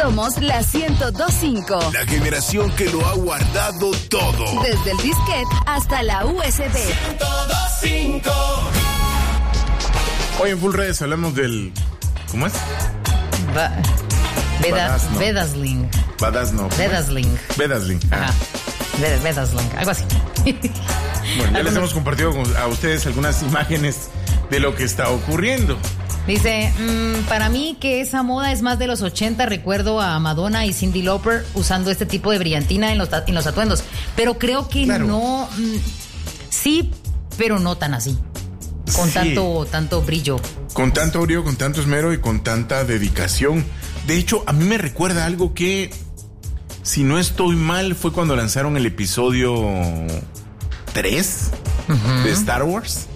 Somos la 102.5. La generación que lo ha guardado todo. Desde el disquete hasta la USB. 102.5. Hoy en Full Redes hablamos del... ¿Cómo es? Bedasling. Bedasling. Ajá. Bedasling, algo así. Bueno, ya les hemos compartido a ustedes algunas imágenes de lo que está ocurriendo. Dice, para mí que esa moda es más de los 80, recuerdo a Madonna y Cyndi Lauper usando este tipo de brillantina en los atuendos, pero creo que claro. No, sí, pero no tan así, con sí. tanto brillo. Con tanto brillo, con tanto esmero y con tanta dedicación. De hecho, a mí me recuerda algo que, si no estoy mal, fue cuando lanzaron el episodio 3 de Star Wars.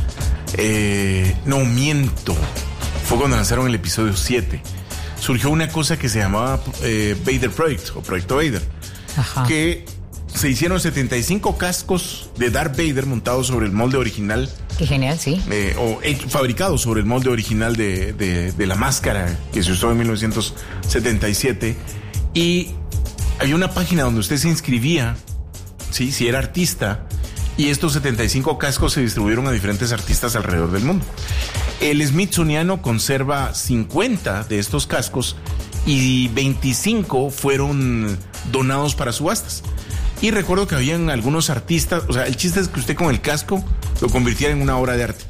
No miento, fue cuando lanzaron el episodio 7. Surgió una cosa que se llamaba Vader Project o Proyecto Vader. Ajá. Que se hicieron 75 cascos de Darth Vader montados sobre el molde original. Qué genial, sí. Fabricados sobre el molde original de la máscara que se usó en 1977. Y había una página donde usted se inscribía, ¿sí? Si era artista. Y estos 75 cascos se distribuyeron a diferentes artistas alrededor del mundo. El Smithsoniano conserva 50 de estos cascos y 25 fueron donados para subastas. Y recuerdo que habían algunos artistas, o sea, el chiste es que usted con el casco lo convirtiera en una obra de arte.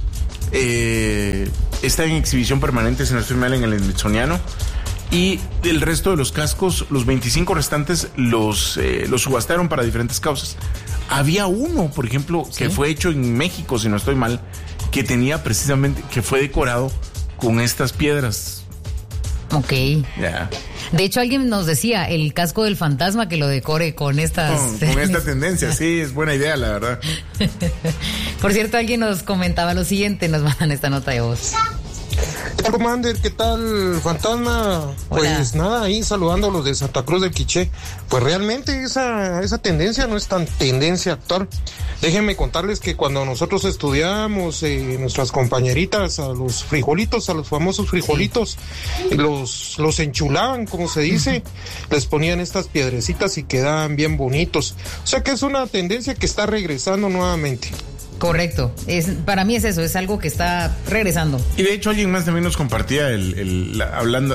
Está en exhibición permanente, si no estoy mal, en el Smithsoniano. Y el resto de los cascos, los 25 restantes, los subastaron para diferentes causas. Había uno, por ejemplo, ¿sí? Que fue hecho en México, si no estoy mal, que tenía precisamente, que fue decorado con estas piedras. Ok. Yeah. De hecho, alguien nos decía, el casco del fantasma que lo decore con estas... Con esta tendencia, sí, es buena idea, la verdad. Por cierto, alguien nos comentaba lo siguiente, nos mandan esta nota de voz. ¿Qué tal, Commander? ¿Qué tal, Fantasma? Hola. Pues nada, ahí saludando a los de Santa Cruz del Quiché. Pues realmente esa tendencia no es tan tendencia actual. Déjenme contarles que cuando nosotros estudiábamos, nuestras compañeritas, a los frijolitos, a los famosos frijolitos, sí. los enchulaban, como se dice, les ponían estas piedrecitas y quedaban bien bonitos. O sea que es una tendencia que está regresando nuevamente. Correcto, para mí es eso, es algo que está regresando. Y de hecho alguien más también nos compartía hablando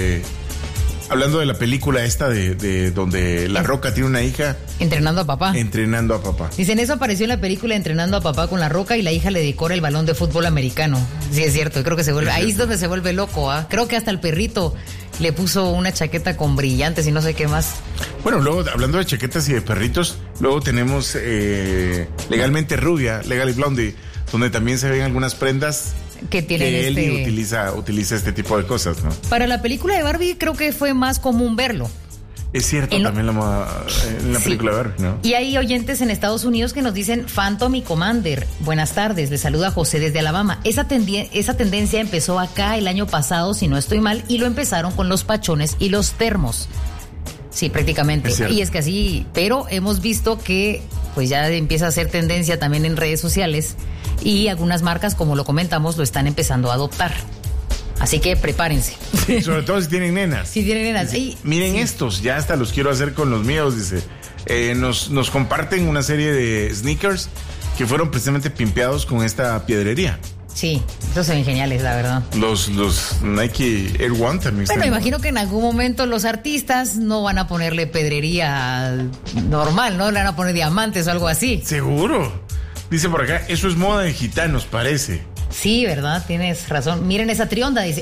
de la película esta de donde La Roca tiene una hija. Entrenando a papá. Dicen, eso apareció en la película Entrenando a papá con La Roca y la hija le decora el balón de fútbol americano. Sí, es cierto, creo que ahí es donde se vuelve loco, ¿ah? Creo que hasta el perrito le puso una chaqueta con brillantes y no sé qué más. Bueno, luego, hablando de chaquetas y de perritos, luego tenemos Legalmente Rubia, Legally Blondie, donde también se ven algunas prendas que tienen que Ellie utiliza este tipo de cosas, ¿no? Para la película de Barbie creo que fue más común verlo. Es cierto, también en la película de Barbie, ¿no? Y hay oyentes en Estados Unidos que nos dicen Phantom y Commander. Buenas tardes, les saluda José desde Alabama. Esa tendencia empezó acá el año pasado, si no estoy mal, y lo empezaron con los pachones y los termos. Sí, prácticamente. Y es que así, pero hemos visto que pues ya empieza a ser tendencia también en redes sociales y algunas marcas, como lo comentamos, lo están empezando a adoptar. Así que prepárense. Sí, sobre todo si tienen nenas. Si tienen nenas. Dice, miren estos, ya hasta los quiero hacer con los míos, dice. Nos comparten una serie de sneakers que fueron precisamente pimpeados con esta piedrería. Sí, esos se ven geniales, la verdad. Los Nike Air One también. Bueno, imagino que en algún momento los artistas no van a ponerle pedrería normal, ¿no? Le van a poner diamantes o algo así. Seguro. Dice por acá, eso es moda de gitanos, parece. Sí, ¿verdad? Tienes razón. Miren esa trionda, dice.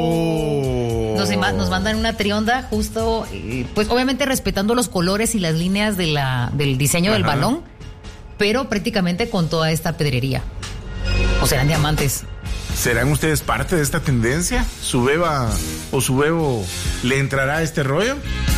Nos mandan una trionda justo, pues obviamente respetando los colores y las líneas del diseño del balón, pero prácticamente con toda esta pedrería. ¿O serán diamantes? ¿Serán ustedes parte de esta tendencia? ¿Su beba o su bebo le entrará a este rollo?